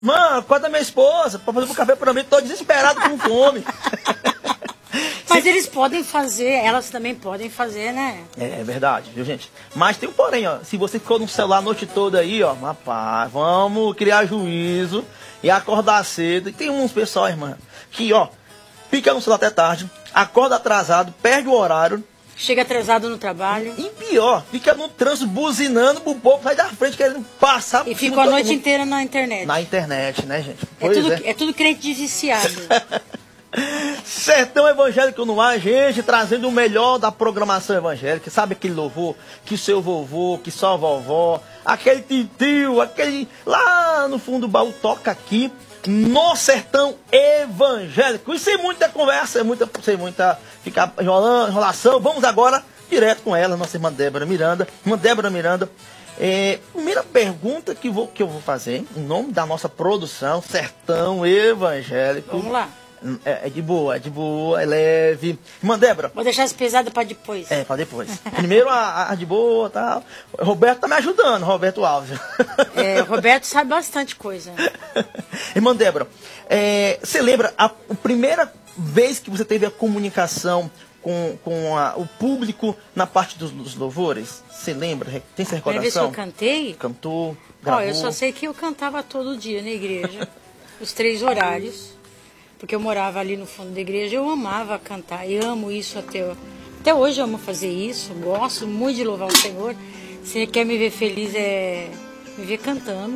Mano, acorda minha esposa pra fazer um café pra mim, tô desesperado com fome. Mas eles podem fazer, elas também podem fazer, né? É verdade, viu, gente? Mas tem um porém, ó. Se você ficou no celular a noite toda aí, ó, rapaz, vamos criar juízo e acordar cedo. E tem uns pessoal, irmã, que, ó, fica no celular até tarde, acorda atrasado, perde o horário. Chega atrasado no trabalho. E pior, fica no trânsito buzinando pro povo sair da frente, querendo passar por E fica a noite inteira na internet. Na internet, né, gente? Pois É tudo crente de viciado. Sertão Evangélico no ar, gente, trazendo o melhor da programação evangélica. Sabe aquele louvor que seu vovô, que sua vovó, aquele titio, aquele lá no fundo do baú toca aqui no Sertão Evangélico. E sem muita conversa, sem muita ficar enrolação, vamos agora direto com ela, nossa irmã Débora Miranda. Irmã Débora Miranda, primeira pergunta que eu vou fazer, em nome da nossa produção Sertão Evangélico. Vamos lá. É de boa, é leve. Irmã Débora. Vou deixar as pesadas para depois. Para depois. Primeiro a de boa e tal. O Roberto tá me ajudando, Roberto Alves. O Roberto sabe bastante coisa. Irmã Débora, você lembra a primeira vez que você teve a comunicação com o público na parte dos louvores? Você lembra? Tem essa recordação? A primeira vez que eu cantei? Cantou, gravou. Eu só sei que eu cantava todo dia na igreja. Os 3 horários. Porque eu morava ali no fundo da igreja, eu amava cantar, e amo isso até hoje, eu amo fazer isso, gosto muito de louvar o Senhor. Se quer me ver feliz, me ver cantando.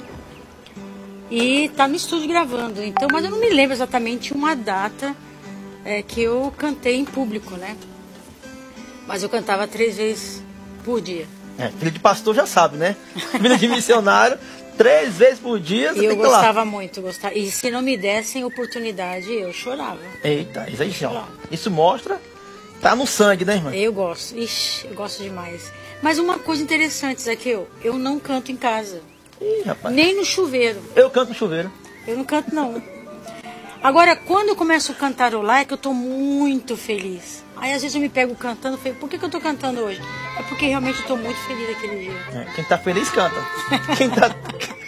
E tá no estúdio gravando, então, mas eu não me lembro exatamente uma data que eu cantei em público, né? Mas eu cantava 3 vezes por dia. Filho de pastor já sabe, né? Filho de missionário... 3 vezes por dia, você eu gostava muito, gostava. E se não me dessem oportunidade, eu chorava. Eita, isso mostra, tá no sangue, né, irmã? Eu gosto, eu gosto demais. Mas uma coisa interessante, Zaqueu, eu não canto em casa. Ih, rapaz. Nem no chuveiro. Eu canto no chuveiro. Eu não canto, não. Agora, quando eu começo a cantarolar, é que eu tô muito feliz. Aí, às vezes, eu me pego cantando, por que eu tô cantando hoje? É porque realmente eu tô muito feliz aquele dia. Quem tá feliz, canta. Quem tá...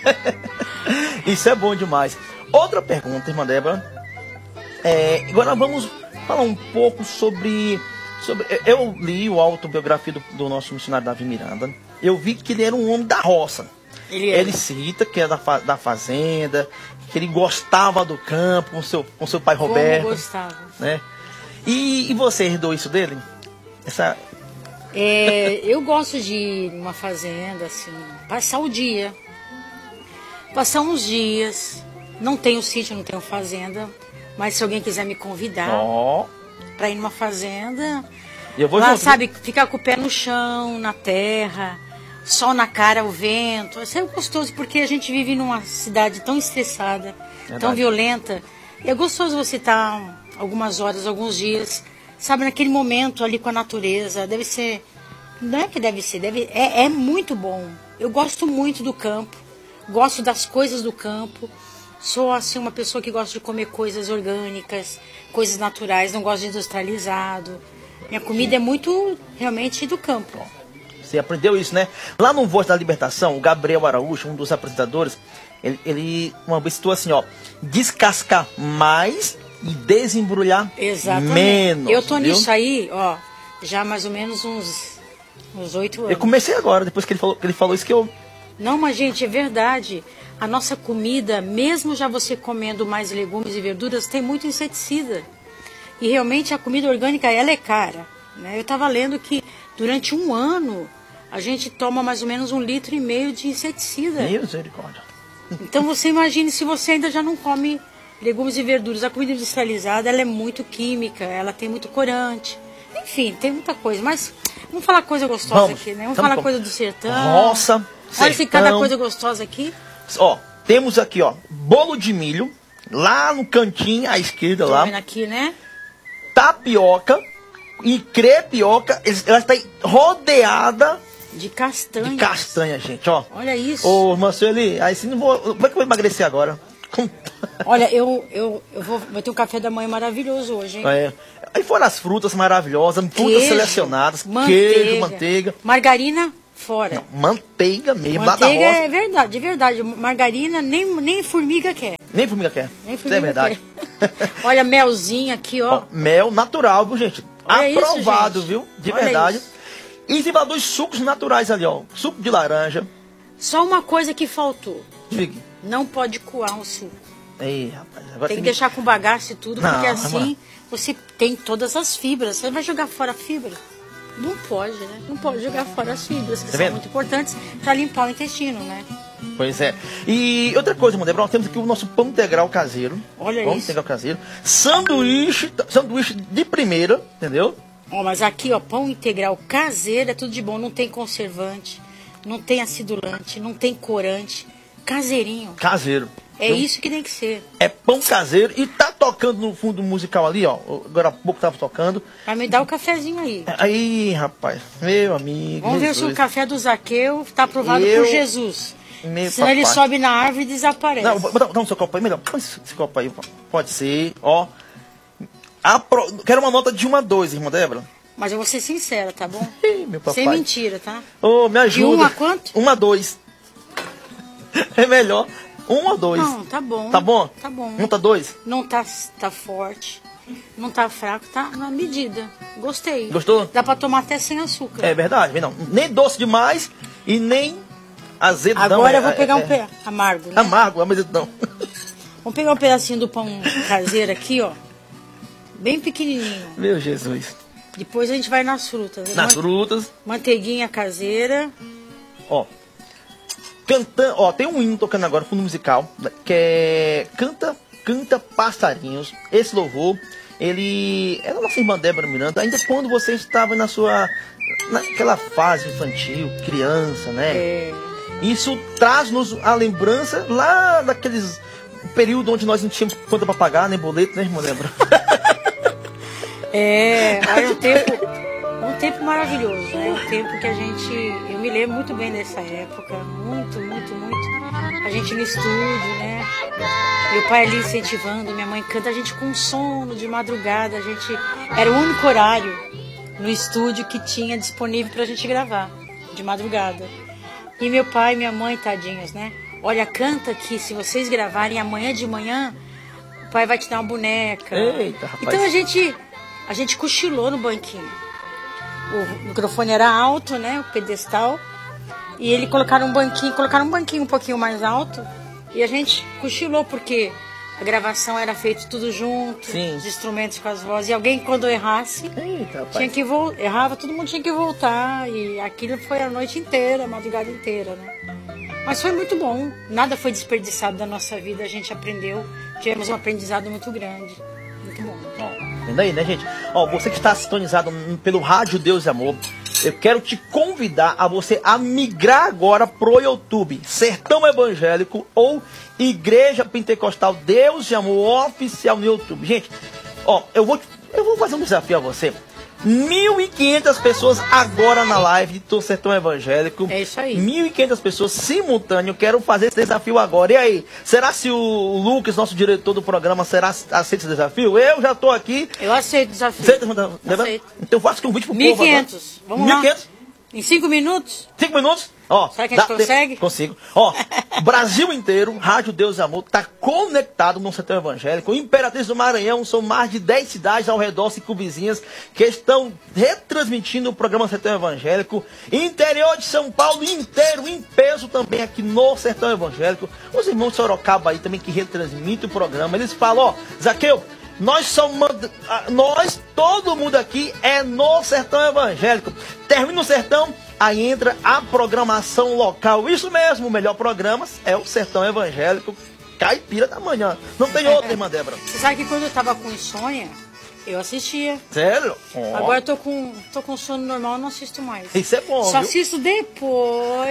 Isso é bom demais. Outra pergunta, irmã Débora. Agora vamos falar um pouco sobre... Eu li a autobiografia do nosso missionário Davi Miranda. Eu vi que ele era um homem da roça. Ele cita que é da fazenda, que ele gostava do campo com seu pai Roberto. Como gostava. Né? E você herdou isso dele? Eu gosto de ir numa fazenda, assim, passar o dia. Passar uns dias. Não tenho sítio, não tenho fazenda. Mas se alguém quiser me convidar para ir numa fazenda, eu vou lá, junto. sabe, ficar com o pé no chão, na terra, sol na cara, o vento. Isso é gostoso porque a gente vive numa cidade tão estressada, tão violenta. E é gostoso você estar algumas horas, alguns dias, sabe, naquele momento ali com a natureza. Deve ser, não é que deve ser, é muito bom. Eu gosto muito do campo, gosto das coisas do campo. Sou assim uma pessoa que gosta de comer coisas orgânicas, coisas naturais, não gosto de industrializado. Minha comida é muito realmente do campo. Você aprendeu isso, né? Lá no Voz da Libertação, o Gabriel Araújo, um dos apresentadores, ele uma vez citou assim, descascar mais e desembrulhar menos. Eu tô nisso aí, já mais ou menos uns 8 anos. Eu comecei agora, depois que ele falou isso que eu... Não, mas gente, é verdade. A nossa comida, mesmo já você comendo mais legumes e verduras, tem muito inseticida. E realmente a comida orgânica, ela é cara. Né? Eu estava lendo que durante 1 ano a gente toma mais ou menos 1,5 litro de inseticida. Misericórdia. Então você imagine se você ainda já não come legumes e verduras. A comida industrializada, ela é muito química, ela tem muito corante. Enfim, tem muita coisa. Mas vamos falar coisa gostosa aqui, né? Vamos falar coisa do sertão. Roça, olha que cada coisa gostosa aqui. Temos aqui, bolo de milho, lá no cantinho à esquerda. Tô lá. vendo aqui, né? Tapioca e crepioca, ela está rodeada de castanha. De castanha, gente, Olha isso. Ô, irmã Sueli, aí se não vou, como é que eu vou emagrecer agora? Olha, eu vou ter um café da manhã maravilhoso hoje, hein? Aí foram as frutas maravilhosas, frutas selecionadas, queijo, manteiga. Margarina Fora. Não, manteiga mesmo, Manteiga lá da roça. é verdade, de verdade. Margarina nem formiga quer. Nem formiga quer. Nem Isso formiga é verdade. quer. Olha, melzinho aqui, ó. Ó, mel natural, viu, gente? Olha Aprovado, isso, viu? De Olha verdade. isso. E tem dois sucos naturais ali, ó. Suco de laranja. Só uma coisa que faltou. Diga. Não pode coar o suco. Ei, rapaz. Agora Tem que deixar com bagaço e tudo, Não, porque mas- assim você tem todas as fibras. Você vai jogar fora a fibra? Não pode, né? Não pode jogar fora as fibras, que Tá são vendo? muito importantes para limpar o intestino, né? Pois é. E outra coisa, Débora, nós temos aqui o nosso pão integral caseiro. Olha Pão isso. integral caseiro. Sanduíche de primeira, entendeu? Ó, mas aqui, ó, pão integral caseiro é tudo de bom. Não tem conservante, não tem acidulante, não tem corante. Caseirinho. Caseiro. É isso que tem que ser. É pão caseiro e tá tocando no fundo musical ali, ó. Agora há pouco tava tocando. Vai me dar o cafezinho aí. Aí, rapaz, meu amigo. Vamos ver se o café do Zaqueu está aprovado Eu- por Jesus. Meu Senão ele papai. sobe na árvore e desaparece. Não, dá um seu copo aí, melhor. Põe esse copo aí, pode ser, ó. Quero uma nota de 1 a 2, irmã Débora. Mas eu vou ser sincera, tá bom? Ih, meu papai. Sem mentira, tá? Ô, me ajuda. De 1 a quanto? 1 a 2. É melhor. 1 a 2. Não, tá bom. Tá bom? Tá bom. 1 a 2. Não tá forte, não tá fraco, tá na medida. Gostei. Gostou? Dá pra tomar até sem açúcar. É verdade, não. Nem doce demais e nem azedo. Agora não, eu vou pegar um amargo, né? Amargo, mas não. Vamos pegar um pedacinho do pão caseiro aqui, ó. Bem pequenininho. Meu Jesus. Depois a gente vai nas frutas. Nas frutas, Manteiguinha caseira. ó. Cantando, ó, tem um hino tocando agora, fundo musical, que é Canta Passarinhos. Esse louvor, ele é da nossa irmã Débora Miranda, ainda quando você estava naquela fase infantil, criança, né? É, Isso traz-nos a lembrança lá daqueles período onde nós não tínhamos conta para pagar, nem boleto, né, irmã Débora? olha um tempo maravilhoso, né? Um tempo que eu me lembro muito bem dessa época, muito, muito, muito. A gente no estúdio, né? Meu pai ali incentivando, minha mãe canta, a gente com sono de madrugada, era o único horário no estúdio que tinha disponível pra gente gravar, de madrugada. E meu pai e minha mãe, tadinhos, né? Olha, canta que se vocês gravarem amanhã de manhã, o pai vai te dar uma boneca. Eita, rapaz. Então a gente cochilou no banquinho. O microfone era alto, né? O pedestal. E ele colocaram um banquinho um pouquinho mais alto. E a gente cochilou, porque a gravação era feita tudo junto, Sim. os instrumentos com as vozes. E alguém, quando errasse, Eita, rapaz. tinha que errava, todo mundo tinha que voltar. E aquilo foi a noite inteira, a madrugada inteira, né? Mas foi muito bom. Nada foi desperdiçado da nossa vida. A gente aprendeu. Tivemos um aprendizado muito grande. Muito bom. Ó, vendo aí, né, gente? Ó, você que está sintonizado pelo Rádio Deus e Amor, eu quero te convidar a você a migrar agora pro YouTube, Sertão Evangélico ou Igreja Pentecostal Deus e Amor Oficial no YouTube. Gente, ó, eu vou fazer um desafio a você. 1.500 pessoas agora na live do Sertão Evangélico. É isso aí. 1.500 pessoas simultâneo. Quero fazer esse desafio agora. E aí, será se o Lucas, nosso diretor do programa, aceita esse desafio? Eu já tô aqui. Eu aceito o desafio. Aceita? Aceito. Então faça convite pro povo agora. 1.500. Vamos lá. 1.500? Em 5 minutos? 5 minutos? Ó, Será que a gente consegue? Consigo. Ó, Brasil inteiro, Rádio Deus e Amor, tá conectado no Sertão Evangélico. Imperatriz do Maranhão, são mais de 10 cidades ao redor, 5 vizinhas, que estão retransmitindo o programa Sertão Evangélico. Interior de São Paulo inteiro, em peso também aqui no Sertão Evangélico. Os irmãos de Sorocaba aí também que retransmitem o programa. Eles falam, ó, Zaqueu, todo mundo aqui é no Sertão Evangélico. Termina o Sertão, aí entra a programação local. Isso mesmo, o melhor programa é o Sertão Evangélico Caipira da Manhã. Não tem outra, irmã Débora. Você sabe que quando eu tava com insônia, eu assistia. Sério? Ó. Agora eu tô com sono normal, eu não assisto mais. Isso é bom, Só viu? assisto depois.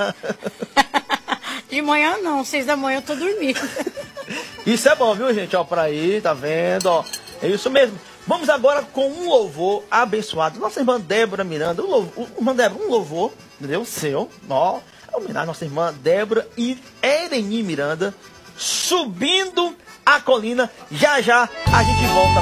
De manhã não, 6 da manhã eu tô dormindo. Isso é bom, viu, gente? Ó, pra aí, tá vendo? Ó, é isso mesmo. Vamos agora com um louvor abençoado. Nossa irmã Débora Miranda. Irmã Débora, um louvor, entendeu? Seu, ó. É homenagem à nossa irmã Débora e Ereni Miranda. Subindo a colina. Já já a gente volta